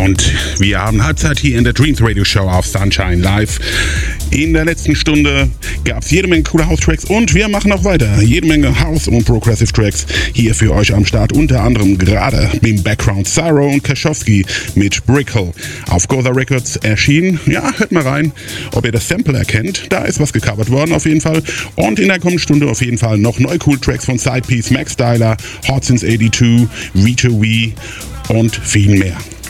Und wir haben Halbzeit hier in der Dreams Radio Show auf Sunshine Live. In der letzten Stunde gab es jede Menge coole House-Tracks und wir machen auch weiter. Jede Menge House- und Progressive-Tracks hier für euch am Start. Unter anderem gerade im Background Cyro und Kashowski mit Brickle auf Goza Records erschienen. Ja, hört mal rein, ob ihr das Sample erkennt. Da ist was gecovert worden auf jeden Fall. Und in der kommenden Stunde auf jeden Fall noch neue cool Tracks von Sidepiece, Max Styler, Hot Since 82, V2V und viel mehr.